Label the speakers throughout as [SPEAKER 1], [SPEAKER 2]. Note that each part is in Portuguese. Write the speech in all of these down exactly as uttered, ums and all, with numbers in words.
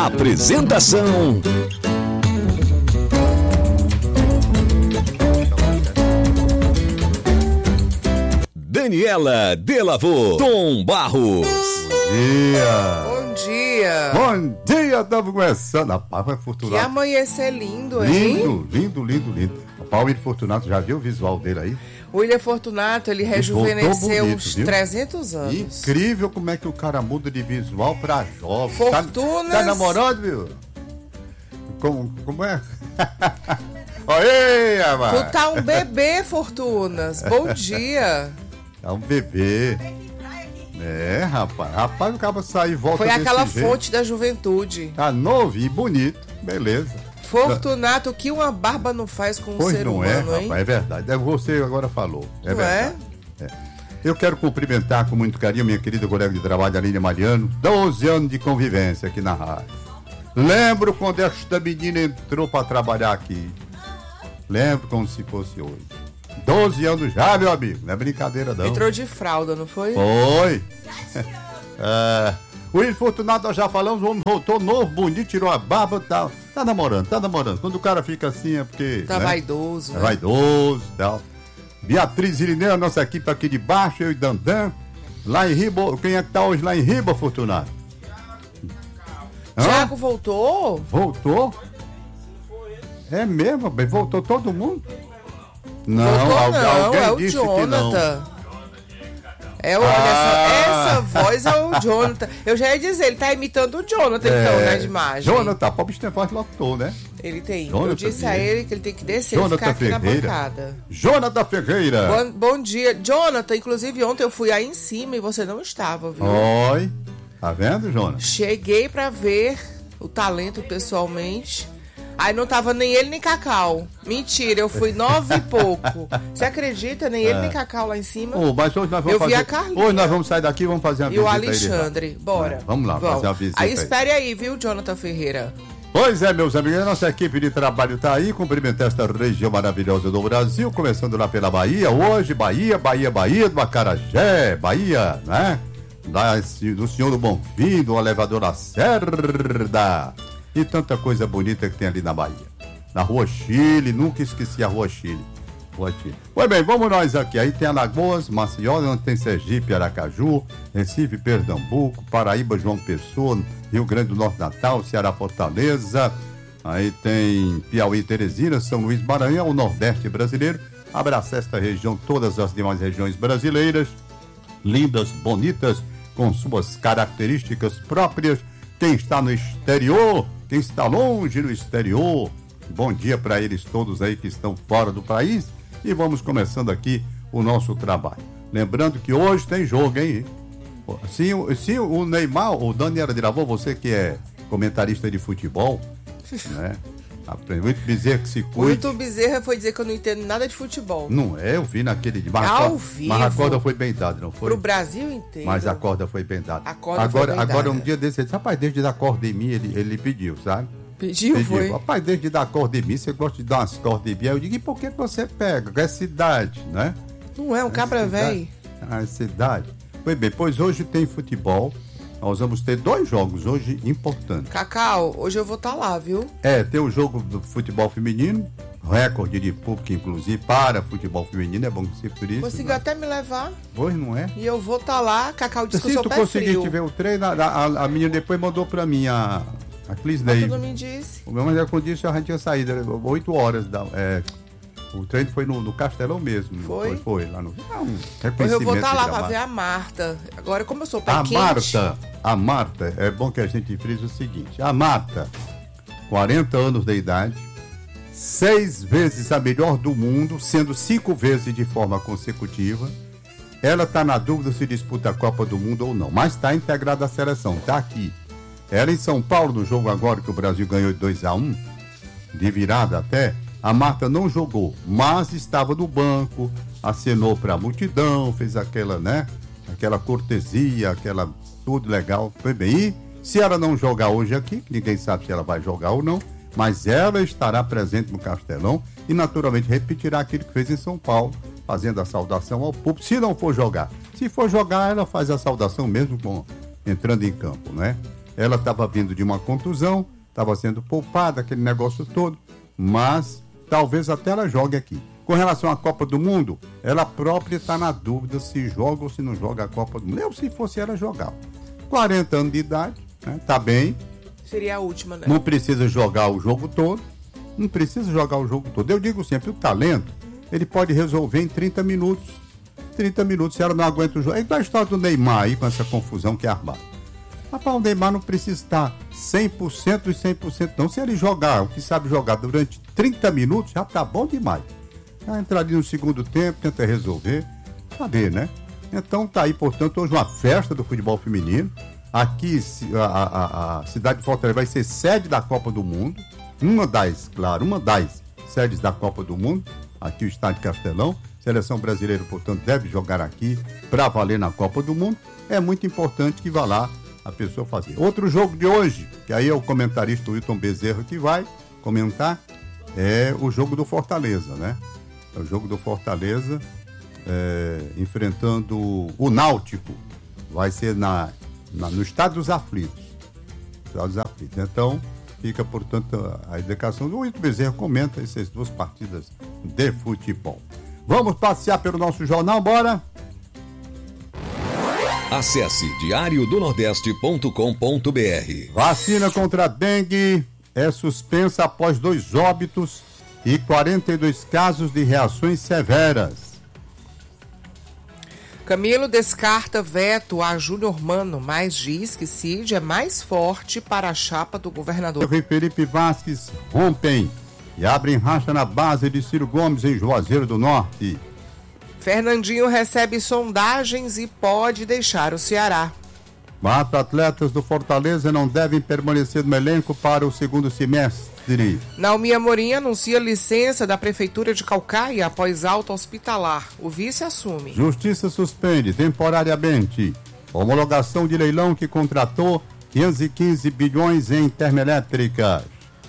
[SPEAKER 1] Apresentação Daniela Delavô, Tom Barros.
[SPEAKER 2] Bom dia.
[SPEAKER 3] Bom dia.
[SPEAKER 2] Bom dia, estamos começando. Rapaz, vai Fortunato.
[SPEAKER 3] Que amanhecer lindo, hein?
[SPEAKER 2] Lindo, lindo, lindo, lindo. O Paulo Fortunato, já viu o visual dele aí?
[SPEAKER 3] O William Fortunato, ele rejuvenesceu bonito, uns viu? trezentos anos.
[SPEAKER 2] Incrível como é que o cara muda de visual pra jovem.
[SPEAKER 3] Fortunas...
[SPEAKER 2] Tá, tá namorando, viu? Como, como é? Oi, amor.
[SPEAKER 3] Tu tá um bebê, Fortunas. Bom dia.
[SPEAKER 2] Tá um bebê. É, rapaz. Rapaz, o cara sai e volta.
[SPEAKER 3] Foi aquela
[SPEAKER 2] desse
[SPEAKER 3] fonte
[SPEAKER 2] jeito.
[SPEAKER 3] da juventude.
[SPEAKER 2] Tá novo e bonito. Beleza.
[SPEAKER 3] Fortunato, o que uma barba não faz com um
[SPEAKER 2] pois
[SPEAKER 3] ser
[SPEAKER 2] não
[SPEAKER 3] humano,
[SPEAKER 2] é,
[SPEAKER 3] hein?
[SPEAKER 2] rapaz, é verdade. É, você agora falou. É
[SPEAKER 3] não
[SPEAKER 2] verdade.
[SPEAKER 3] É?
[SPEAKER 2] É. Eu quero cumprimentar com muito carinho minha querida colega de trabalho, Aline Mariano. doze anos de convivência aqui na rádio. Lembro quando esta menina entrou para trabalhar aqui. Lembro como se fosse hoje. doze anos já, meu amigo. Não é brincadeira, não.
[SPEAKER 3] Entrou de fralda, não foi?
[SPEAKER 2] Foi. é, o William Fortunato, nós já falamos, o homem voltou novo, bonito, tirou a barba e tal. Tá namorando, tá namorando. Quando o cara fica assim é porque...
[SPEAKER 3] Tá
[SPEAKER 2] né?
[SPEAKER 3] vaidoso,
[SPEAKER 2] É
[SPEAKER 3] né?
[SPEAKER 2] vaidoso e tal. Beatriz Irineu, nossa equipe aqui de baixo, eu e Dandan. Lá em Riba, quem é que tá hoje lá em Riba, Fortunato?
[SPEAKER 3] Tiago voltou?
[SPEAKER 2] Voltou? É mesmo, bem, voltou todo mundo? Não,
[SPEAKER 3] voltou
[SPEAKER 2] alguém,
[SPEAKER 3] não,
[SPEAKER 2] alguém
[SPEAKER 3] é o
[SPEAKER 2] disse
[SPEAKER 3] Jonathan.
[SPEAKER 2] que não.
[SPEAKER 3] É, olha,
[SPEAKER 2] Ah.
[SPEAKER 3] essa, essa voz é o Jonathan. Eu já ia dizer, ele tá imitando o Jonathan, é, então, né, de imagem.
[SPEAKER 2] Jonathan, pobre tem voz locutor, né?
[SPEAKER 3] Ele tem.
[SPEAKER 2] Jonathan
[SPEAKER 3] Eu disse a ele que ele tem que descer
[SPEAKER 2] Jonathan
[SPEAKER 3] e ficar aqui
[SPEAKER 2] Ferreira.
[SPEAKER 3] na bancada.
[SPEAKER 2] Jonathan Ferreira.
[SPEAKER 3] Bom, bom dia. Jonathan, inclusive ontem eu fui aí em cima e você não estava, viu?
[SPEAKER 2] Oi. Tá vendo, Jonathan?
[SPEAKER 3] Cheguei pra ver o talento pessoalmente. Aí não tava nem ele nem Cacau. Mentira, eu fui nove e pouco. Você acredita? Nem ele
[SPEAKER 2] É.
[SPEAKER 3] nem Cacau lá em cima.
[SPEAKER 2] Oh, mas hoje nós vamos
[SPEAKER 3] Eu
[SPEAKER 2] fazer...
[SPEAKER 3] vi a Carlinha.
[SPEAKER 2] Hoje nós vamos sair daqui e vamos fazer uma
[SPEAKER 3] E o
[SPEAKER 2] visita
[SPEAKER 3] Alexandre.
[SPEAKER 2] aí,
[SPEAKER 3] Bora.
[SPEAKER 2] É, vamos lá,
[SPEAKER 3] Vamos.
[SPEAKER 2] fazer uma visita
[SPEAKER 3] Aí
[SPEAKER 2] aí.
[SPEAKER 3] espere aí, viu, Jonathan Ferreira?
[SPEAKER 2] Pois é, meus amigos, a nossa equipe de trabalho está aí, cumprimentar esta região maravilhosa do Brasil, começando lá pela Bahia, hoje, Bahia, Bahia, Bahia, do Acarajé, Bahia, né? Da, do Senhor do Bonfim, do elevador Lacerda, e tanta coisa bonita que tem ali na Bahia. Na Rua Chile, nunca esqueci a Rua Chile. Rua Chile. Pois bem, vamos nós aqui. Aí tem Alagoas, Maceió, onde tem Sergipe, Aracaju, Recife, Pernambuco, Paraíba, João Pessoa, Rio Grande do Norte, Natal, Ceará, Fortaleza. Aí tem Piauí, Teresina, São Luís, Maranhão, o Nordeste brasileiro. Abraça esta região, todas as demais regiões brasileiras, lindas, bonitas, com suas características próprias. Quem está no exterior, quem está longe no exterior, bom dia para eles todos aí que estão fora do país. E vamos começando aqui o nosso trabalho. Lembrando que hoje tem jogo, hein? Se, se o Neymar, o Daniela Delavô, você que é comentarista de futebol, né? Aprende muito Bezerra que se cuide.
[SPEAKER 3] Muito Bezerra foi dizer que eu não entendo nada de futebol.
[SPEAKER 2] Não é, eu vi naquele de
[SPEAKER 3] Ao vivo.
[SPEAKER 2] Mas a corda foi bem dada, não foi?
[SPEAKER 3] Pro Brasil inteiro.
[SPEAKER 2] Mas a corda foi bem dada.
[SPEAKER 3] A corda
[SPEAKER 2] agora,
[SPEAKER 3] foi bem
[SPEAKER 2] agora
[SPEAKER 3] dada.
[SPEAKER 2] um dia desse, ele disse, rapaz, desde dar corda em mim, ele, ele pediu, sabe?
[SPEAKER 3] Pediu,
[SPEAKER 2] Pediu.
[SPEAKER 3] foi?
[SPEAKER 2] Rapaz, desde dar corda em mim, você gosta de dar umas cordas em mim? Eu digo, e por que você pega? É cidade, né?
[SPEAKER 3] Não é um cabra velho.
[SPEAKER 2] Ah, cidade. Pois bem, pois hoje tem futebol. Nós vamos ter dois jogos hoje importantes.
[SPEAKER 3] Cacau, hoje eu vou estar lá, viu?
[SPEAKER 2] É, tem o jogo do futebol feminino, recorde de público, inclusive, para futebol feminino, é bom que se por isso.
[SPEAKER 3] Conseguiu
[SPEAKER 2] né?
[SPEAKER 3] até me levar.
[SPEAKER 2] Pois não é?
[SPEAKER 3] E eu vou estar lá. Cacau disse que eu
[SPEAKER 2] Se
[SPEAKER 3] sou
[SPEAKER 2] tu
[SPEAKER 3] pé
[SPEAKER 2] conseguiste
[SPEAKER 3] frio.
[SPEAKER 2] ver o treino, a, a, a menina depois mandou pra mim, a, a Clisney.
[SPEAKER 3] Mas tu não me disse.
[SPEAKER 2] O meu, mas é quando disse a gente tinha saído, oito horas. Da, é, o treino foi no, no Castelão mesmo.
[SPEAKER 3] Foi?
[SPEAKER 2] Foi, foi lá no. É um
[SPEAKER 3] Pois eu vou
[SPEAKER 2] reconhecimento
[SPEAKER 3] estar lá
[SPEAKER 2] de
[SPEAKER 3] pra
[SPEAKER 2] trabalho.
[SPEAKER 3] ver a Marta. Agora, como eu sou pé
[SPEAKER 2] A
[SPEAKER 3] quente...
[SPEAKER 2] Marta, a Marta, é bom que a gente frise o seguinte: a Marta, quarenta anos de idade, seis vezes a melhor do mundo, sendo cinco vezes de forma consecutiva. Ela está na dúvida se disputa a Copa do Mundo ou não, mas está integrada à seleção, está aqui. Ela em São Paulo, no jogo agora que o Brasil ganhou de dois a um, de virada até, a Marta não jogou, mas estava no banco, acenou para a multidão, fez aquela, né, aquela cortesia, aquela tudo legal, foi bem. E se ela não jogar hoje aqui, ninguém sabe se ela vai jogar ou não, mas ela estará presente no Castelão e naturalmente repetirá aquilo que fez em São Paulo, fazendo a saudação ao público, se não for jogar. Se for jogar, ela faz a saudação mesmo com, entrando em campo, né? Ela estava vindo de uma contusão, estava sendo poupada, aquele negócio todo, mas talvez até ela jogue aqui. Com relação à Copa do Mundo, ela própria está na dúvida se joga ou se não joga a Copa do Mundo. Eu, se fosse ela, jogava. quarenta anos de idade, né? Tá bem.
[SPEAKER 3] Seria a última, né?
[SPEAKER 2] Não precisa jogar o jogo todo. Não precisa jogar o jogo todo. Eu digo sempre, o talento, ele pode resolver em trinta minutos. trinta minutos, se ela não aguenta o jogo. É igual a história do Neymar aí, com essa confusão que é armada. Rapaz, o Neymar não precisa estar cem por cento e cem por cento não. Se ele jogar o que sabe jogar durante trinta minutos, já tá bom demais. Já entrar ali no segundo tempo, tenta resolver. Saber, né? Então tá aí, portanto, hoje uma festa do futebol feminino. Aqui a, a, a cidade de Fortaleza vai ser sede da Copa do Mundo. Uma das, claro, uma das sedes da Copa do Mundo. Aqui o estádio Castelão. Seleção brasileira, portanto, deve jogar aqui para valer na Copa do Mundo. É muito importante que vá lá a pessoa fazer. Outro jogo de hoje, que aí é o comentarista Wilton Bezerra que vai comentar, é o jogo do Fortaleza, né? É o jogo do Fortaleza é, enfrentando o Náutico. Vai ser na, na, no Estádio dos Aflitos. Estádio dos Aflitos. Então, fica, portanto, a indicação do Wilton Bezerra comenta essas duas partidas de futebol. Vamos passear pelo nosso jornal, bora?
[SPEAKER 1] Acesse diário do nordeste ponto com ponto br.
[SPEAKER 2] Vacina contra a dengue é suspensa após dois óbitos e quarenta e dois casos de reações severas.
[SPEAKER 3] Camilo descarta veto a Júnior Mano, mas diz que Cid é mais forte para a chapa do governador.
[SPEAKER 2] E Felipe Vasquez rompem e abrem racha na base de Ciro Gomes em Juazeiro do Norte.
[SPEAKER 3] Fernandinho recebe sondagens e pode deixar o Ceará.
[SPEAKER 2] Quatro atletas do Fortaleza não devem permanecer no elenco para o segundo semestre.
[SPEAKER 3] Naomi Amorim anuncia licença da Prefeitura de Caucaia após alta hospitalar. O vice assume.
[SPEAKER 2] Justiça suspende temporariamente homologação de leilão que contratou quinhentos e quinze bilhões em termoelétricas.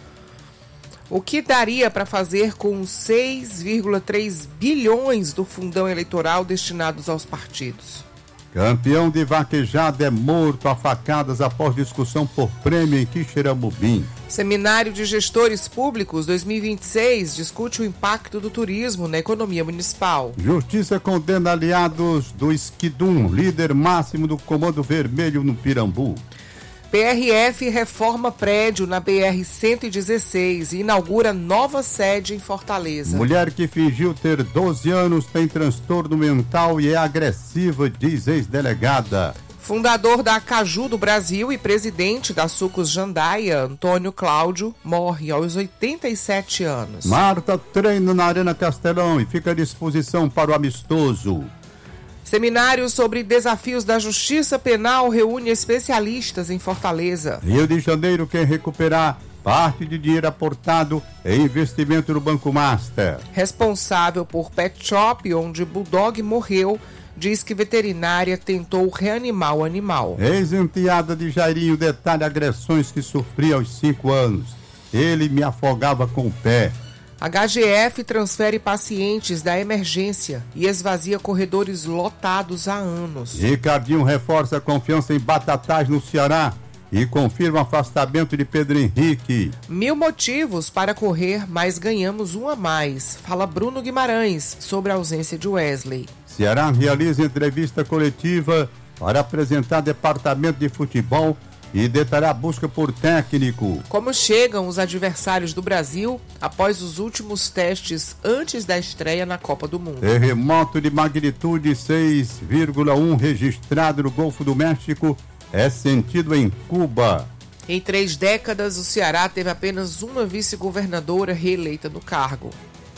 [SPEAKER 3] O que daria para fazer com seis vírgula três bilhões do fundão eleitoral destinados aos partidos?
[SPEAKER 2] Campeão de vaquejada é morto a facadas após discussão por prêmio em Quixeramobim.
[SPEAKER 3] Seminário de Gestores Públicos dois mil e vinte e seis discute o impacto do turismo na economia municipal.
[SPEAKER 2] Justiça condena aliados do Esquidum, líder máximo do Comando Vermelho no Pirambu.
[SPEAKER 3] P R F reforma prédio na B R cento e dezesseis e inaugura nova sede em Fortaleza.
[SPEAKER 2] Mulher que fingiu ter doze anos tem transtorno mental e é agressiva, diz ex-delegada.
[SPEAKER 3] Fundador da Caju do Brasil e presidente da Sucos Jandaia, Antônio Cláudio, morre aos oitenta e sete anos.
[SPEAKER 2] Marta treina na Arena Castelão e fica à disposição para o amistoso.
[SPEAKER 3] Seminário sobre desafios da justiça penal reúne especialistas em Fortaleza.
[SPEAKER 2] Rio de Janeiro quer recuperar parte de dinheiro aportado em investimento no Banco Master.
[SPEAKER 3] Responsável por pet shop onde Bulldog morreu, diz que veterinária tentou reanimar o animal.
[SPEAKER 2] Ex-enteada de Jairinho detalha agressões que sofria aos cinco anos. Ele me afogava com o pé.
[SPEAKER 3] H G F transfere pacientes da emergência e esvazia corredores lotados há anos.
[SPEAKER 2] Ricardinho reforça a confiança em Batatais no Ceará e confirma afastamento de Pedro Henrique.
[SPEAKER 3] Mil motivos para correr, mas ganhamos um a mais. Fala Bruno Guimarães sobre a ausência de Wesley.
[SPEAKER 2] Ceará realiza entrevista coletiva para apresentar departamento de futebol e detalhar a busca por técnico.
[SPEAKER 3] Como chegam os adversários do Brasil após os últimos testes antes da estreia na Copa do Mundo?
[SPEAKER 2] Terremoto de magnitude seis vírgula um registrado no Golfo do México é sentido em Cuba.
[SPEAKER 3] Em três décadas, o Ceará teve apenas uma vice-governadora reeleita no cargo.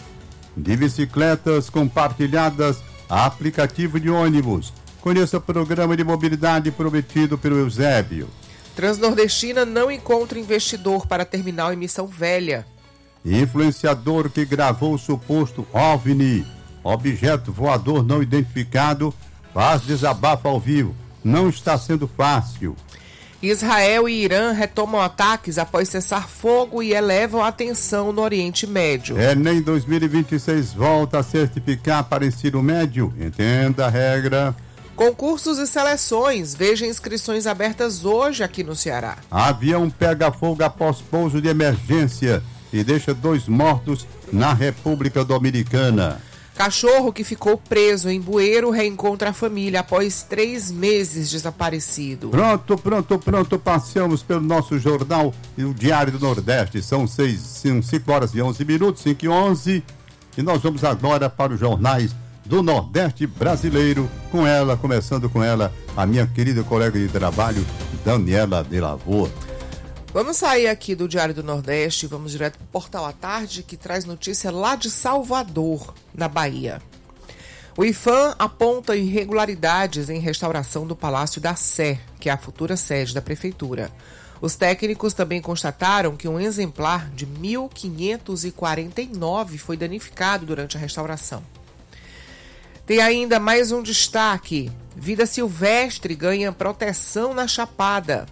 [SPEAKER 2] De bicicletas compartilhadas a aplicativo de ônibus. Conheça o programa de mobilidade prometido pelo Eusébio.
[SPEAKER 3] Transnordestina não encontra investidor para terminal em Missão Velha.
[SPEAKER 2] Influenciador que gravou o suposto OVNI, objeto voador não identificado, faz desabafo ao vivo. Não está sendo fácil.
[SPEAKER 3] Israel e Irã retomam ataques após cessar fogo e elevam a tensão no Oriente Médio.
[SPEAKER 2] Enem dois mil e vinte e seis volta a certificar para ensino médio. Entenda a regra.
[SPEAKER 3] Concursos e seleções. Veja inscrições abertas hoje aqui no Ceará.
[SPEAKER 2] Avião pega fogo após pouso de emergência e deixa dois mortos na República Dominicana.
[SPEAKER 3] Cachorro que ficou preso em bueiro reencontra a família após três meses desaparecido.
[SPEAKER 2] Pronto, pronto, pronto. Passeamos pelo nosso jornal e o Diário do Nordeste. São seis, cinco horas e onze minutos, cinco e onze. E nós vamos agora para os jornais do Nordeste brasileiro. Com ela, começando com ela, a minha querida colega de trabalho, Daniela de Lavoa.
[SPEAKER 3] Vamos sair aqui do Diário do Nordeste e vamos direto para o Portal à Tarde, que traz notícia lá de Salvador, na Bahia. O IPHAN aponta irregularidades em restauração do Palácio da Sé, que é a futura sede da Prefeitura. Os técnicos também constataram que um exemplar de mil quinhentos e quarenta e nove foi danificado durante a restauração. Tem ainda mais um destaque. Vida silvestre ganha proteção na Chapada.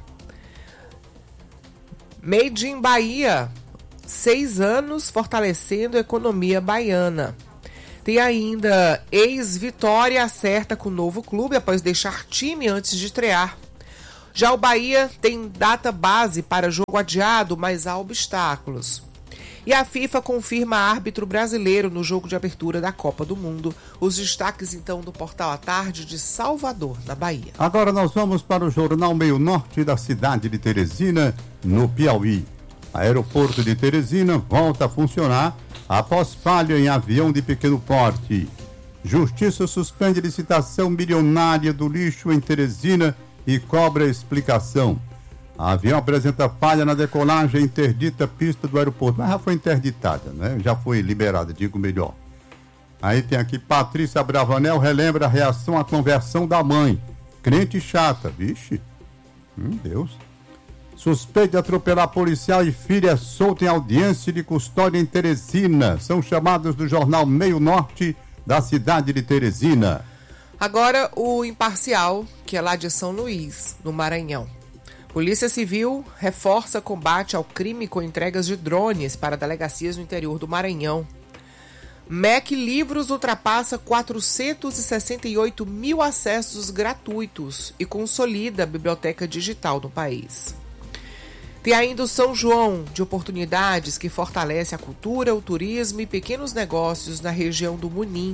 [SPEAKER 3] Made in Bahia, seis anos fortalecendo a economia baiana. Tem ainda ex-Vitória acerta com o novo clube após deixar time antes de estrear. Já o Bahia tem data base para jogo adiado, mas há obstáculos. E a FIFA confirma árbitro brasileiro no jogo de abertura da Copa do Mundo. Os destaques, então, do Portal à Tarde de Salvador, na Bahia.
[SPEAKER 2] Agora nós vamos para o Jornal Meio Norte da cidade de Teresina, no Piauí. Aeroporto de Teresina volta a funcionar após falha em avião de pequeno porte. Justiça suspende licitação milionária do lixo em Teresina e cobra explicação. Avião apresenta falha na decolagem, interdita a pista do aeroporto. Mas já foi interditada, né? Já foi liberada, digo melhor. Aí tem aqui, Patrícia Bravanel relembra a reação à conversão da mãe. Crente chata, vixe. Meu Deus. Suspeito de atropelar policial e filha solta em audiência de custódia em Teresina. São chamados do jornal Meio Norte da cidade de Teresina.
[SPEAKER 3] Agora o Imparcial, que é lá de São Luís, no Maranhão. Polícia Civil reforça combate ao crime com entregas de drones para delegacias no interior do Maranhão. M E C Livros ultrapassa quatrocentos e sessenta e oito mil acessos gratuitos e consolida a biblioteca digital do país. Tem ainda o São João de Oportunidades, que fortalece a cultura, o turismo e pequenos negócios na região do Munim.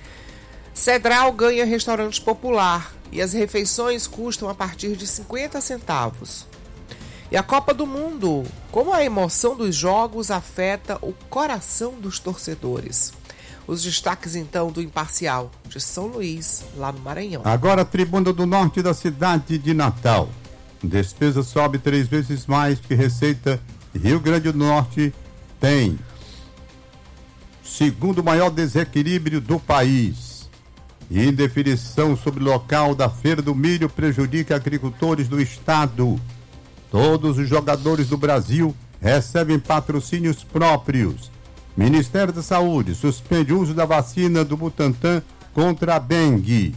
[SPEAKER 3] Cedral ganha restaurante popular e as refeições custam a partir de cinquenta centavos. E a Copa do Mundo, como a emoção dos jogos afeta o coração dos torcedores. Os destaques, então, do Imparcial de São Luís, lá no Maranhão.
[SPEAKER 2] Agora, a Tribuna do Norte da cidade de Natal. Despesa sobe três vezes mais que receita. Rio Grande do Norte tem segundo maior desequilíbrio do país. Indefinição sobre o local da Feira do Milho prejudica agricultores do estado. Todos os jogadores do Brasil recebem patrocínios próprios. Ministério da Saúde suspende o uso da vacina do Butantan contra a dengue.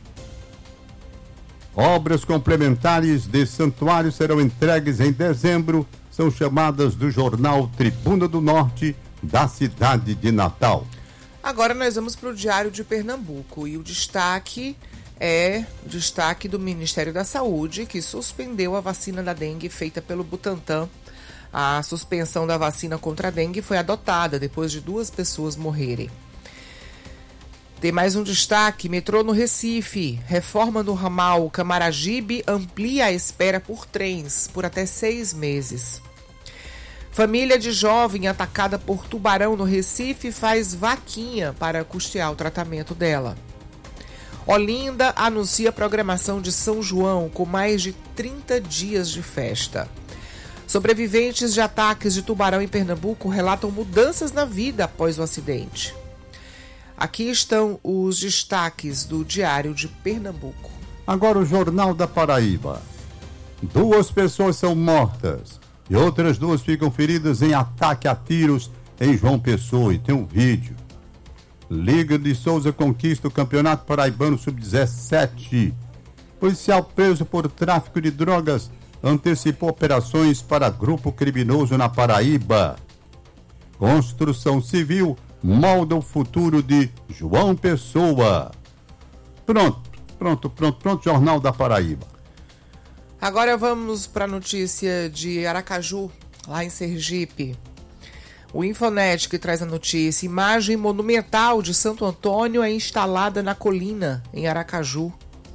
[SPEAKER 2] Obras complementares de santuário serão entregues em dezembro. São chamadas do jornal Tribuna do Norte da cidade de Natal.
[SPEAKER 3] Agora nós vamos para o Diário de Pernambuco e o destaque é o destaque do Ministério da Saúde, que suspendeu a vacina da dengue feita pelo Butantan. A suspensão da vacina contra a dengue foi adotada depois de duas pessoas morrerem. Tem mais um destaque, metrô no Recife, reforma no ramal Camaragibe amplia a espera por trens por até seis meses. Família de jovem atacada por tubarão no Recife faz vaquinha para custear o tratamento dela. Olinda anuncia a programação de São João com mais de trinta dias de festa. Sobreviventes de ataques de tubarão em Pernambuco relatam mudanças na vida após o acidente. Aqui estão os destaques do Diário de Pernambuco.
[SPEAKER 2] Agora o Jornal da Paraíba. Duas pessoas são mortas e outras duas ficam feridas em ataque a tiros em João Pessoa. E tem um vídeo. Liga de Souza conquista o Campeonato Paraibano sub dezessete. Policial preso por tráfico de drogas antecipou operações para grupo criminoso na Paraíba. Construção civil molda o futuro de João Pessoa. Pronto, pronto, pronto, pronto, Jornal da Paraíba.
[SPEAKER 3] Agora vamos para a notícia de Aracaju, lá em Sergipe. O Infonet que traz a notícia: imagem monumental de Santo Antônio é instalada na colina, em Aracaju.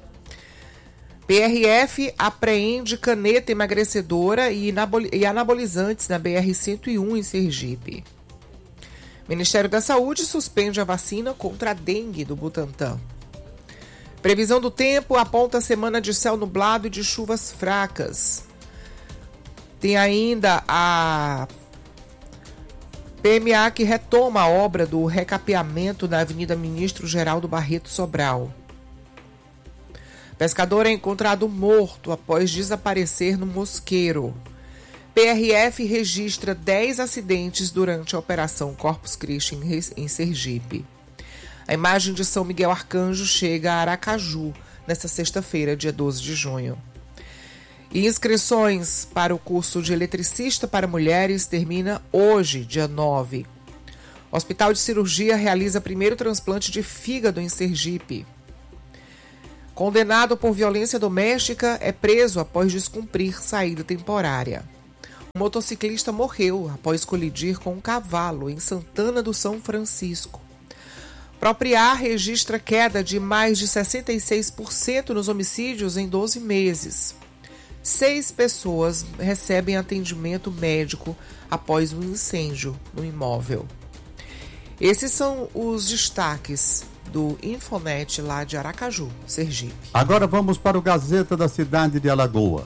[SPEAKER 3] P R F apreende caneta emagrecedora e anabolizantes na B R cento e um em Sergipe. Ministério da Saúde suspende a vacina contra a dengue do Butantan. Previsão do tempo aponta semana de céu nublado e de chuvas fracas. Tem ainda a P M A que retoma a obra do recapeamento na Avenida Ministro Geraldo Barreto Sobral. Pescador é encontrado morto após desaparecer no Mosqueiro. P R F registra dez acidentes durante a Operação Corpus Christi em Sergipe. A imagem de São Miguel Arcanjo chega a Aracaju nesta sexta-feira, dia doze de junho. E inscrições para o curso de eletricista para mulheres termina hoje, dia nove. O Hospital de Cirurgia realiza primeiro transplante de fígado em Sergipe. Condenado por violência doméstica é preso após descumprir saída temporária. Um motociclista morreu após colidir com um cavalo em Santana do São Francisco. Propriar registra queda de mais de sessenta e seis por cento nos homicídios em doze meses. Seis pessoas recebem atendimento médico após um incêndio no imóvel. Esses são os destaques do Infonet lá de Aracaju, Sergipe.
[SPEAKER 2] Agora vamos para o Gazeta da cidade de Alagoas.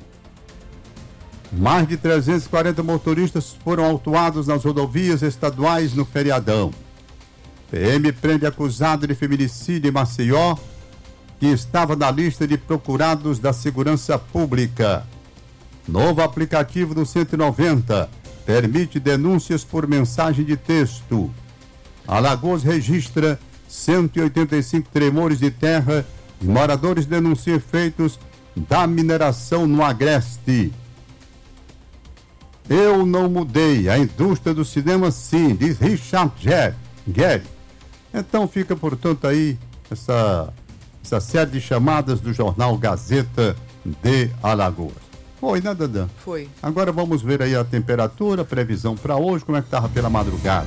[SPEAKER 2] Mais de trezentos e quarenta motoristas foram autuados nas rodovias estaduais no feriadão. P M prende acusado de feminicídio em Maceió, que estava na lista de procurados da Segurança Pública. Novo aplicativo do cento e noventa permite denúncias por mensagem de texto. Alagoas registra cento e oitenta e cinco tremores de terra e moradores denunciam efeitos da mineração no Agreste. Eu não mudei, a indústria do cinema sim, diz Richard Gere. Então fica, portanto, aí essa... essa série de chamadas do jornal Gazeta de Alagoas. Foi, né, Dandan?
[SPEAKER 3] Foi.
[SPEAKER 2] Agora vamos ver aí a temperatura, previsão para hoje, como é que estava pela madrugada.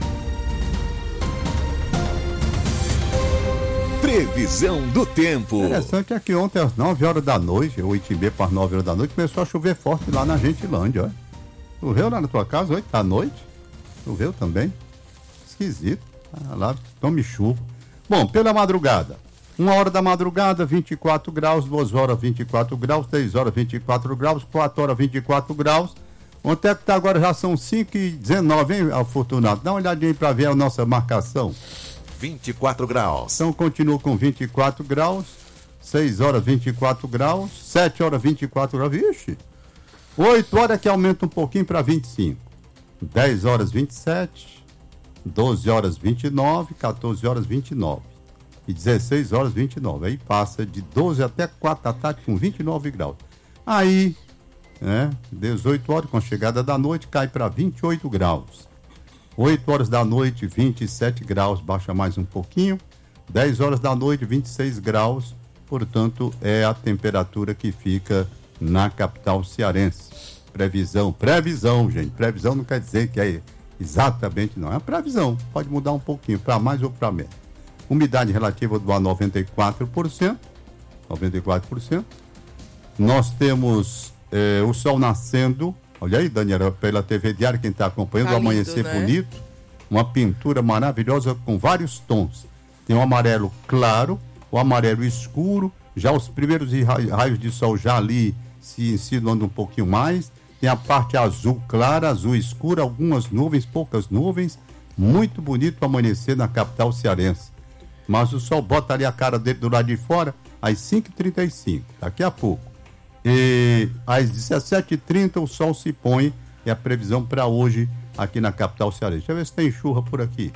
[SPEAKER 1] Previsão do tempo.
[SPEAKER 2] Interessante é que ontem às nove horas da noite, oito e meia para as nove horas da noite, começou a chover forte lá na Gentilândia, ó. Choveu lá na tua casa, oito da noite? Choveu também? Esquisito. Ah, lá, tome chuva. Bom, pela madrugada. Uma hora da madrugada, vinte e quatro graus, duas horas, vinte e quatro graus, três horas, vinte e quatro graus, quatro horas, vinte e quatro graus. Onde é que tá agora? Já são cinco e dezenove, hein, Afortunado? Dá uma olhadinha aí pra ver a nossa marcação.
[SPEAKER 1] vinte e quatro graus.
[SPEAKER 2] Então continua com vinte e quatro graus, seis horas, vinte e quatro graus, sete horas, vinte e quatro graus, vixe. oito horas que aumenta um pouquinho para vinte e cinco. dez horas, vinte e sete, doze horas, vinte e nove, quatorze horas, vinte e nove. E dezesseis horas, vinte e nove. Aí passa de doze até quatro da tarde com vinte e nove graus. Aí, né, dezoito horas, com a chegada da noite, cai para vinte e oito graus. oito horas da noite, vinte e sete graus, baixa mais um pouquinho. dez horas da noite, vinte e seis graus. Portanto, é a temperatura que fica na capital cearense. Previsão, previsão, gente. Previsão não quer dizer que é exatamente, não. É a previsão. Pode mudar um pouquinho, para mais ou para menos. Umidade relativa do ar noventa e quatro por cento. noventa e quatro por cento. Nós temos eh, o sol nascendo. Olha aí, Daniela, pela T V Diário, quem está acompanhando,
[SPEAKER 3] tá
[SPEAKER 2] o amanhecer
[SPEAKER 3] lindo, né?
[SPEAKER 2] bonito. Uma pintura maravilhosa com vários tons. Tem o amarelo claro, o amarelo escuro. Já os primeiros raios de sol já ali se insinuando um pouquinho mais. Tem a parte azul clara, azul escura, algumas nuvens, poucas nuvens. Muito bonito amanhecer na capital cearense. Mas o sol bota ali a cara dele do lado de fora às cinco e trinta e cinco, daqui a pouco. E às dezessete e trinta o sol se põe, é a previsão para hoje aqui na capital cearense. Deixa eu ver se tem chuva por aqui.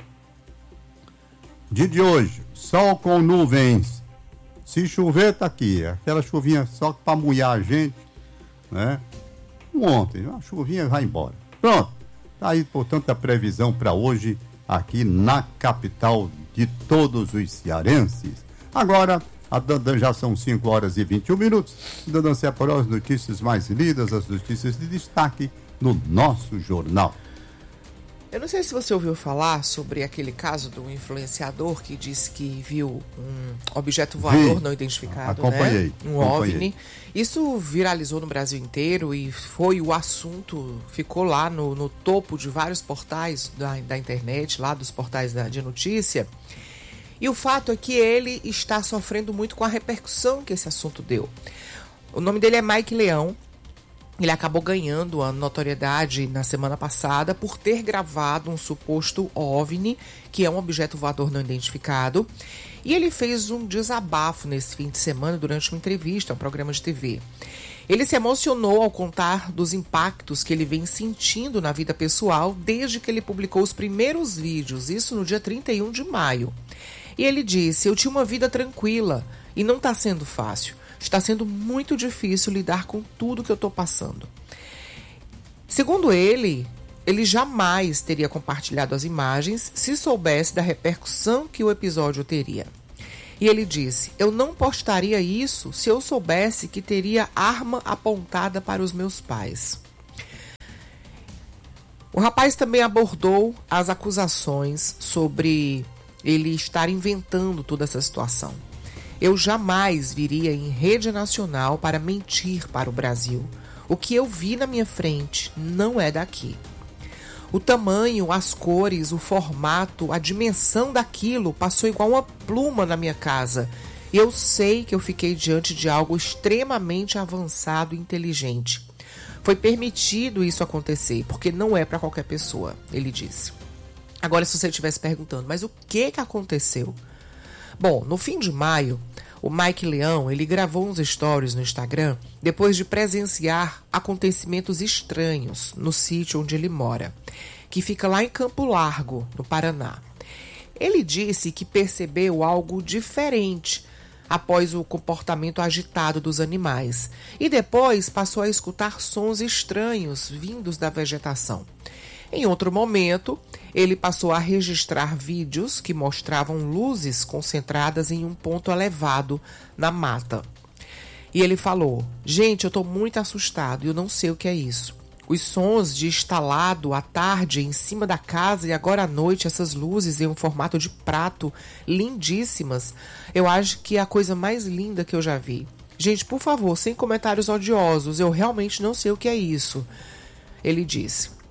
[SPEAKER 2] Dia de hoje, sol com nuvens. Se chover, tá aqui. Aquela chuvinha só para molhar a gente, né? Ontem, uma chuvinha vai embora. Pronto. Tá aí, portanto, a previsão para hoje aqui na capital de todos os cearenses. Agora, A Dandan já são cinco horas e vinte e um minutos. Dandan se apurou as notícias mais lidas, as notícias de destaque no nosso jornal.
[SPEAKER 3] Eu não sei se você ouviu falar sobre aquele caso do influenciador que disse que viu um objeto voador
[SPEAKER 2] Vi.
[SPEAKER 3] não identificado,
[SPEAKER 2] Acompanhei.
[SPEAKER 3] né? Um
[SPEAKER 2] Acompanhei.
[SPEAKER 3] OVNI. Isso viralizou no Brasil inteiro e foi o assunto, ficou lá no, no topo de vários portais da, da internet, lá dos portais da, de notícia. E o fato é que ele está sofrendo muito com a repercussão que esse assunto deu. O nome dele é Mike Leão. Ele acabou ganhando a notoriedade na semana passada por ter gravado um suposto OVNI, que é um objeto voador não identificado. E ele fez um desabafo nesse fim de semana durante uma entrevista a um programa de T V. Ele se emocionou ao contar dos impactos que ele vem sentindo na vida pessoal desde que ele publicou os primeiros vídeos, isso no dia trinta e um de maio. E ele disse: eu tinha uma vida tranquila e não está sendo fácil. Está sendo muito difícil lidar com tudo que eu estou passando. Segundo ele, ele jamais teria compartilhado as imagens se soubesse da repercussão que o episódio teria. E ele disse: eu não postaria isso se eu soubesse que teria arma apontada para os meus pais. O rapaz também abordou as acusações sobre ele estar inventando toda essa situação. Eu jamais viria em rede nacional para mentir para o Brasil. O que eu vi na minha frente não é daqui. O tamanho, as cores, o formato, a dimensão daquilo passou igual uma pluma na minha casa. Eu sei que eu fiquei diante de algo extremamente avançado e inteligente. Foi permitido isso acontecer, porque não é para qualquer pessoa, ele disse. Agora, se você estivesse perguntando, mas o que que aconteceu? Bom, no fim de maio, o Mike Leão, ele gravou uns stories no Instagram depois de presenciar acontecimentos estranhos no sítio onde ele mora, que fica lá em Campo Largo, no Paraná. Ele disse que percebeu algo diferente após o comportamento agitado dos animais e depois passou a escutar sons estranhos vindos da vegetação. Em outro momento, ele passou a registrar vídeos que mostravam luzes concentradas em um ponto elevado na mata. E ele falou: gente, eu estou muito assustado e eu não sei o que é isso. Os sons de estalado à tarde em cima da casa e agora à noite essas luzes em um formato de prato, lindíssimas. Eu acho que é a coisa mais linda que eu já vi. Gente, por favor, sem comentários odiosos, eu realmente não sei o que é isso. Ele disse.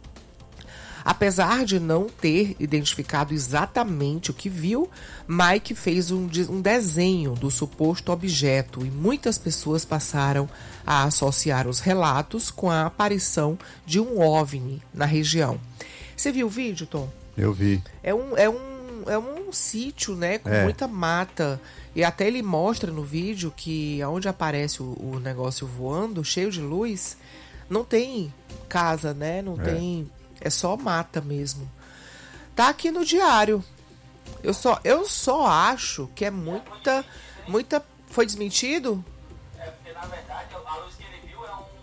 [SPEAKER 3] Apesar de não ter identificado exatamente o que viu, Mike fez um, um desenho do suposto objeto e muitas pessoas passaram a associar os relatos com a aparição de um OVNI na região. Você viu o vídeo, Tom?
[SPEAKER 2] Eu vi.
[SPEAKER 3] É um, é um, é um sítio, né, com
[SPEAKER 2] É.
[SPEAKER 3] muita mata. E até ele mostra no vídeo que onde aparece o, o negócio voando, cheio de luz, não tem casa, né? Não
[SPEAKER 2] É.
[SPEAKER 3] tem... É só mata mesmo. Tá aqui no diário. Eu só, eu só acho que é muita... muita foi desmentido?
[SPEAKER 4] É, porque na verdade a luz que ele viu é um.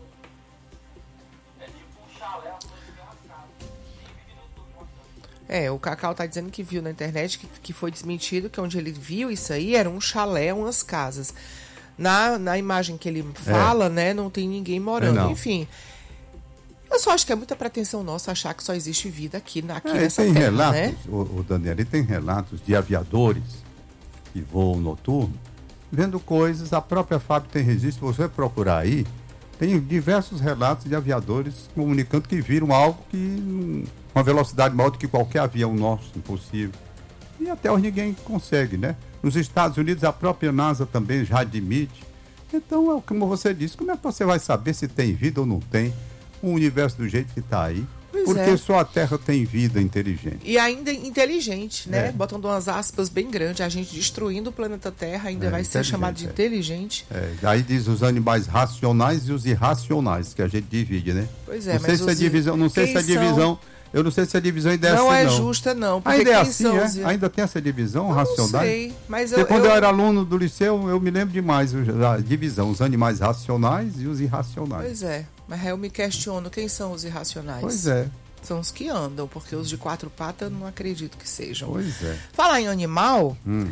[SPEAKER 4] É tipo um chalé, uma luz engarrafada. Tem vídeo no YouTube mostrando.
[SPEAKER 3] É, o Cacau tá dizendo que viu na internet que, que foi desmentido, que onde ele viu isso aí era um chalé, umas casas. Na, na imagem que ele fala, né, não tem ninguém morando.
[SPEAKER 2] É, não.
[SPEAKER 3] Enfim, eu só acho que é muita pretensão nossa achar que só existe vida aqui, na, aqui
[SPEAKER 2] É,
[SPEAKER 3] nessa
[SPEAKER 2] tem
[SPEAKER 3] terra,
[SPEAKER 2] relatos,
[SPEAKER 3] né?
[SPEAKER 2] o, o Daniel, ele tem relatos de aviadores que voam noturno, vendo coisas, a própria Fábio tem registro, se você procurar aí, tem diversos relatos de aviadores comunicando que viram algo que, hum, uma velocidade maior do que qualquer avião nosso, impossível. E até hoje ninguém consegue, né? Nos Estados Unidos, a própria NASA também já admite. Então, é como você disse, como é que você vai saber se tem vida ou não tem? O universo do jeito que está aí.
[SPEAKER 3] Pois
[SPEAKER 2] Porque
[SPEAKER 3] é.
[SPEAKER 2] só a Terra tem vida inteligente.
[SPEAKER 3] E ainda inteligente, né?
[SPEAKER 2] É.
[SPEAKER 3] Botando umas aspas bem grandes, a gente destruindo o planeta Terra ainda
[SPEAKER 2] É,
[SPEAKER 3] vai ser
[SPEAKER 2] inteligente,
[SPEAKER 3] chamado de
[SPEAKER 2] é.
[SPEAKER 3] inteligente.
[SPEAKER 2] É, aí diz os animais racionais e os irracionais, que a gente divide, né?
[SPEAKER 3] Pois é,
[SPEAKER 2] não sei
[SPEAKER 3] mas
[SPEAKER 2] se a
[SPEAKER 3] os-
[SPEAKER 2] divisão, não sei
[SPEAKER 3] quem
[SPEAKER 2] se a
[SPEAKER 3] são-
[SPEAKER 2] divisão, eu não sei se a divisão ainda é
[SPEAKER 3] Não
[SPEAKER 2] assim,
[SPEAKER 3] é
[SPEAKER 2] não.
[SPEAKER 3] justa, não. Porque
[SPEAKER 2] Ainda é
[SPEAKER 3] quem
[SPEAKER 2] assim,
[SPEAKER 3] são
[SPEAKER 2] é?
[SPEAKER 3] os...
[SPEAKER 2] Ainda tem essa divisão
[SPEAKER 3] Eu
[SPEAKER 2] racionais?
[SPEAKER 3] Não sei, mas
[SPEAKER 2] Porque
[SPEAKER 3] eu...
[SPEAKER 2] quando
[SPEAKER 3] eu-
[SPEAKER 2] eu era aluno do liceu, eu me lembro demais da divisão, os animais racionais e os irracionais.
[SPEAKER 3] Pois é, mas eu me questiono, quem são os irracionais?
[SPEAKER 2] Pois é,
[SPEAKER 3] São os que andam, porque os de quatro patas eu não acredito que sejam.
[SPEAKER 2] pois é.
[SPEAKER 3] Falar em animal,
[SPEAKER 2] Hum.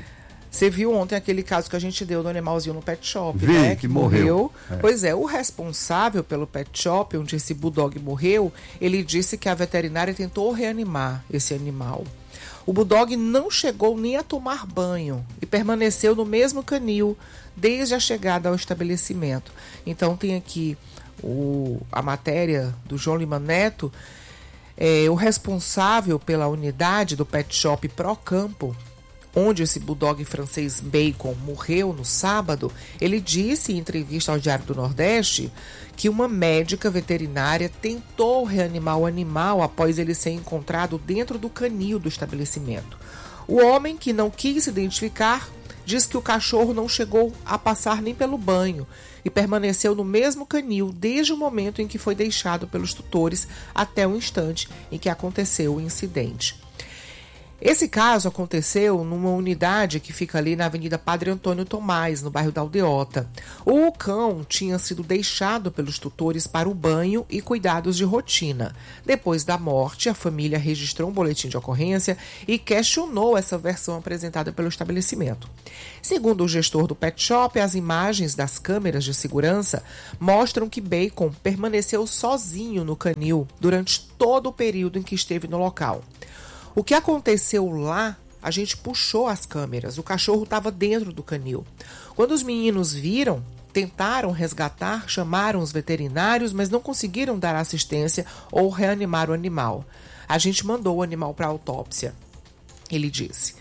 [SPEAKER 3] Você viu ontem aquele caso que a gente deu do animalzinho no pet shop,
[SPEAKER 2] Vi,
[SPEAKER 3] né?
[SPEAKER 2] que morreu. É.
[SPEAKER 3] Pois é, o responsável pelo pet shop, onde esse bulldog morreu, ele disse que a veterinária tentou reanimar esse animal. O bulldog não chegou nem a tomar banho e permaneceu no mesmo canil desde a chegada ao estabelecimento. Então tem aqui o, a matéria do João Lima Neto. É, o responsável pela unidade do pet shop Procampo, onde esse bulldog francês Bacon morreu no sábado, ele disse em entrevista ao Diário do Nordeste que uma médica veterinária tentou reanimar o animal após ele ser encontrado dentro do canil do estabelecimento. O homem, que não quis se identificar, diz que o cachorro não chegou a passar nem pelo banho e permaneceu no mesmo canil desde o momento em que foi deixado pelos tutores até o instante em que aconteceu o incidente. Esse caso aconteceu numa unidade que fica ali na Avenida Padre Antônio Tomás, no bairro da Aldeota. O cão tinha sido deixado pelos tutores para o banho e cuidados de rotina. Depois da morte, a família registrou um boletim de ocorrência e questionou essa versão apresentada pelo estabelecimento. Segundo o gestor do pet shop, as imagens das câmeras de segurança mostram que Bacon permaneceu sozinho no canil durante todo o período em que esteve no local. O que aconteceu lá, a gente puxou as câmeras, o cachorro estava dentro do canil. Quando os meninos viram, tentaram resgatar, chamaram os veterinários, mas não conseguiram dar assistência ou reanimar o animal. A gente mandou o animal para autópsia, ele disse.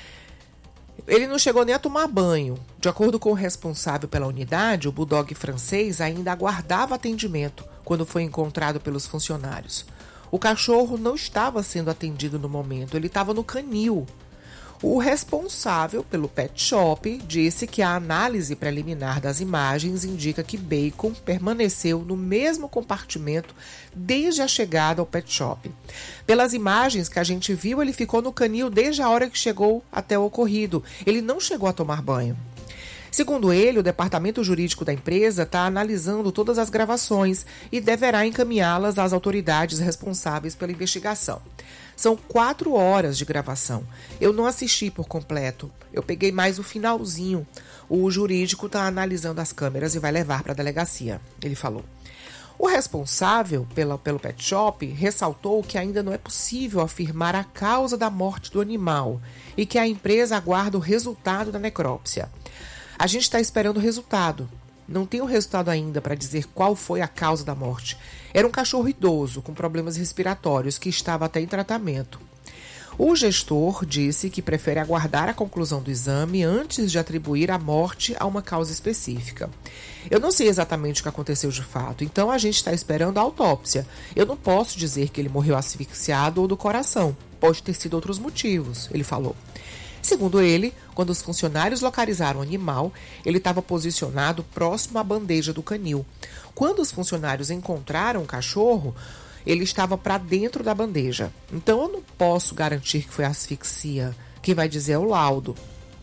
[SPEAKER 3] Ele não chegou nem a tomar banho. De acordo com o responsável pela unidade, o bulldog francês ainda aguardava atendimento quando foi encontrado pelos funcionários. O cachorro não estava sendo atendido no momento, ele estava no canil. O responsável pelo pet shop disse que a análise preliminar das imagens indica que Bacon permaneceu no mesmo compartimento desde a chegada ao pet shop. Pelas imagens que a gente viu, ele ficou no canil desde a hora que chegou até o ocorrido. Ele não chegou a tomar banho. Segundo ele, o departamento jurídico da empresa está analisando todas as gravações e deverá encaminhá-las às autoridades responsáveis pela investigação. São quatro horas de gravação. Eu não assisti por completo. Eu peguei mais o finalzinho. O jurídico está analisando as câmeras e vai levar para a delegacia, ele falou. O responsável pela, pelo pet shop ressaltou que ainda não é possível afirmar a causa da morte do animal e que a empresa aguarda o resultado da necrópsia. A gente está esperando o resultado. Não tem o resultado ainda para dizer qual foi a causa da morte. Era um cachorro idoso com problemas respiratórios que estava até em tratamento. O gestor disse que prefere aguardar a conclusão do exame antes de atribuir a morte a uma causa específica. Eu não sei exatamente o que aconteceu de fato, então a gente está esperando a autópsia. Eu não posso dizer que ele morreu asfixiado ou do coração. Pode ter sido outros motivos, ele falou. Segundo ele, quando os funcionários localizaram o animal, ele estava posicionado próximo à bandeja do canil. Quando os funcionários encontraram o cachorro, ele estava para dentro da bandeja. Então eu não posso garantir que foi asfixia. Quem vai dizer é o laudo.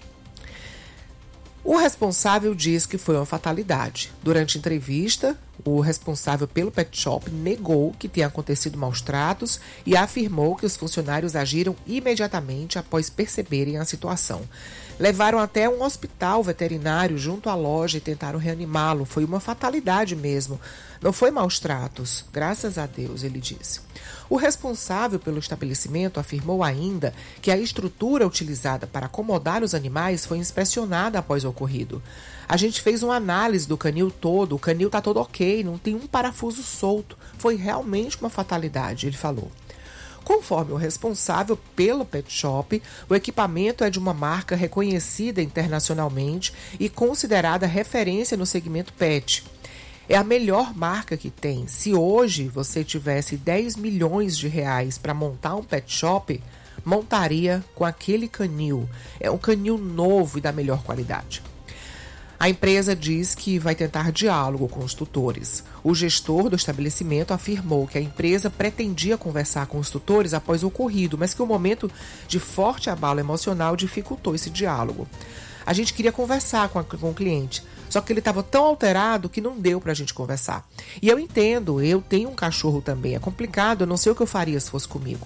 [SPEAKER 3] O responsável diz que foi uma fatalidade. Durante a entrevista, o responsável pelo pet shop negou que tenha acontecido maus tratos e afirmou que os funcionários agiram imediatamente após perceberem a situação. Levaram até um hospital veterinário junto à loja e tentaram reanimá-lo. Foi uma fatalidade mesmo. Não foi maus tratos, graças a Deus, ele disse. O responsável pelo estabelecimento afirmou ainda que a estrutura utilizada para acomodar os animais foi inspecionada após o ocorrido. A gente fez uma análise do canil todo, o canil está todo ok, não tem um parafuso solto. Foi realmente uma fatalidade, ele falou. Conforme o responsável pelo pet shop, o equipamento é de uma marca reconhecida internacionalmente e considerada referência no segmento pet. É a melhor marca que tem. Se hoje você tivesse dez milhões de reais para montar um pet shop, montaria com aquele canil. É um canil novo e da melhor qualidade. A empresa diz que vai tentar diálogo com os tutores. O gestor do estabelecimento afirmou que a empresa pretendia conversar com os tutores após o ocorrido, mas que o momento de forte abalo emocional dificultou esse diálogo. A gente queria conversar com, a, com o cliente, só que ele estava tão alterado que não deu para a gente conversar. E eu entendo, eu tenho um cachorro também, é complicado, eu não sei o que eu faria se fosse comigo.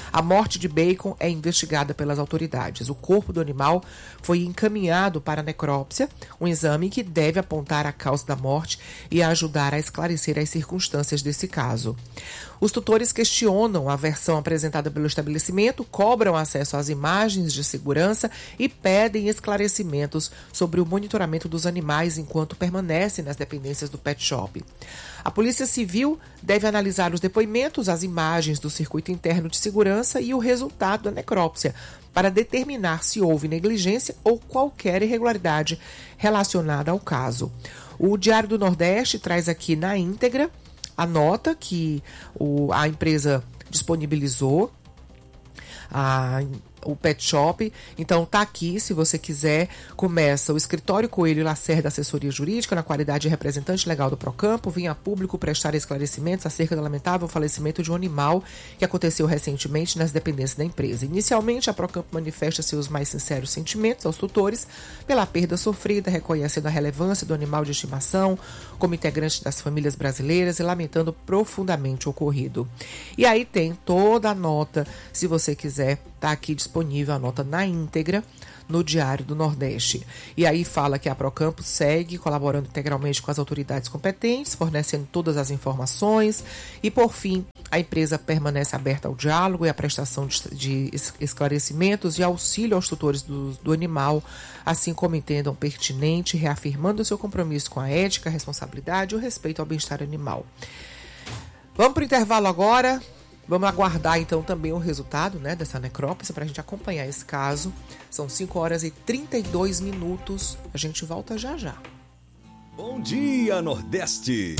[SPEAKER 3] A morte de Bacon é investigada pelas autoridades. O corpo do animal foi encaminhado para a necrópsia, um exame que deve apontar a causa da morte e ajudar a esclarecer as circunstâncias desse caso. Os tutores questionam a versão apresentada pelo estabelecimento, cobram acesso às imagens de segurança e pedem esclarecimentos sobre o monitoramento dos animais enquanto permanecem nas dependências do pet shop. A Polícia Civil deve analisar os depoimentos, as imagens do circuito interno de segurança e o resultado da necrópsia para determinar se houve negligência ou qualquer irregularidade relacionada ao caso. O Diário do Nordeste traz aqui na íntegra a nota que o, a empresa disponibilizou, a, o pet shop. Então tá aqui, se você quiser. Começa: o escritório Coelho Lacerda Assessoria Jurídica, na qualidade de representante legal do Procampo, vinha a público prestar esclarecimentos acerca do lamentável falecimento de um animal que aconteceu recentemente nas dependências da empresa. Inicialmente, a Procampo manifesta seus mais sinceros sentimentos aos tutores pela perda sofrida, reconhecendo a relevância do animal de estimação como integrante das famílias brasileiras e lamentando profundamente o ocorrido. E aí tem toda a nota, se você quiser, tá aqui disponível a nota na íntegra no Diário do Nordeste. E aí fala que a Procampo segue colaborando integralmente com as autoridades competentes, fornecendo todas as informações e, por fim, a empresa permanece aberta ao diálogo e à prestação de, de esclarecimentos e auxílio aos tutores do, do animal, assim como entendam pertinente, reafirmando seu compromisso com a ética, a responsabilidade e o respeito ao bem-estar animal. Vamos para o intervalo agora. Vamos aguardar, então, também o resultado, né, dessa necrópsia para a gente acompanhar esse caso. São cinco horas e trinta e dois minutos. A gente volta já já.
[SPEAKER 1] Bom dia, Nordeste!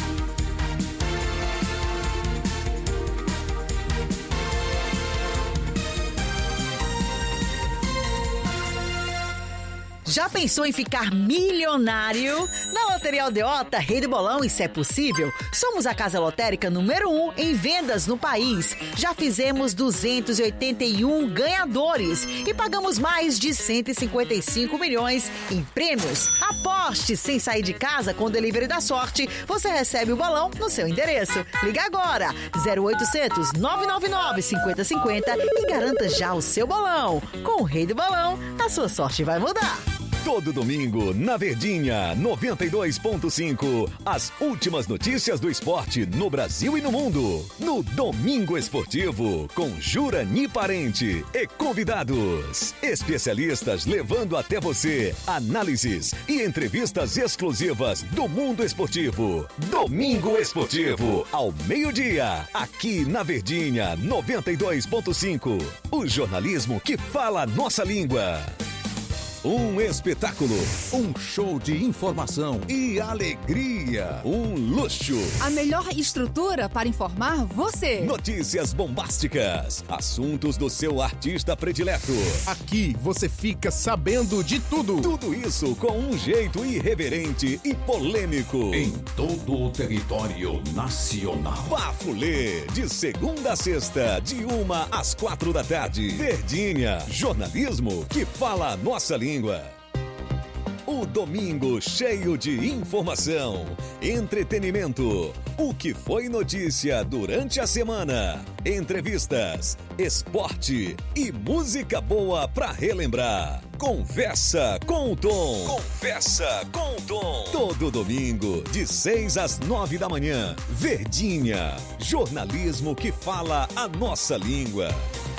[SPEAKER 5] Já pensou em ficar milionário? Na Loteria Aldeota, Rei do Bolão, e se é possível, somos a casa lotérica número um em vendas no país. Já fizemos duzentos e oitenta e um ganhadores e pagamos mais de cento e cinquenta e cinco milhões em prêmios. Aposte sem sair de casa com o Delivery da Sorte. Você recebe o bolão no seu endereço. Liga agora, zero oitocentos, nove nove nove, cinco zero cinco zero e garanta já o seu bolão. Com o Rei do Bolão, a sua sorte vai mudar.
[SPEAKER 1] Todo domingo, na Verdinha, noventa e dois ponto cinco. As últimas notícias do esporte no Brasil e no mundo. No Domingo Esportivo, com Jurani Parente e convidados. Especialistas levando até você análises e entrevistas exclusivas do mundo esportivo. Domingo Esportivo, ao meio-dia, aqui na Verdinha, noventa e dois ponto cinco. O jornalismo que fala a nossa língua. Um espetáculo, um show de informação e alegria, um luxo.
[SPEAKER 6] A melhor estrutura para informar você.
[SPEAKER 1] Notícias bombásticas, assuntos do seu artista predileto.
[SPEAKER 7] Aqui você fica sabendo de tudo.
[SPEAKER 1] Tudo isso com um jeito irreverente e polêmico.
[SPEAKER 8] Em todo o território nacional.
[SPEAKER 1] Bafulê, de segunda a sexta, de uma às quatro da tarde. Verdinha, jornalismo que fala a nossa língua. O domingo cheio de informação, entretenimento, o que foi notícia durante a semana, entrevistas, esporte e música boa pra relembrar. Conversa com o Tom. Conversa com o Tom. Todo domingo, de seis às nove da manhã. Verdinha, jornalismo que fala a nossa língua.